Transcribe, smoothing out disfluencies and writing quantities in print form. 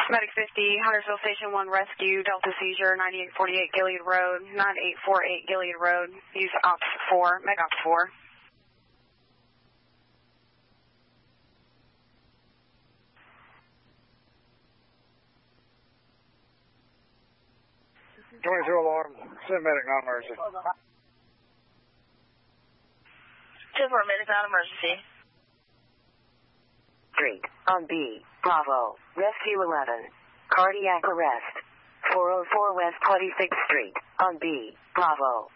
Medic 50, Huntersville Station 1 Rescue, Delta Seizure, 9848 Gilead Road, 9848 Gilead Road, use Ops 4, Meg Ops 4. Alarm, send medic non-emergency. 10-4 medic non-emergency. Street, on B, Bravo, Rescue 11, cardiac arrest, 404 West 26th Street, on B, Bravo.